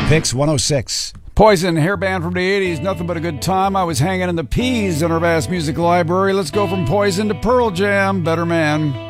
Picks 106. Poison, hair band from the 80s, nothing but a good time. I was hanging in the peas in our vast music library. Let's go from Poison to Pearl Jam, Better Man.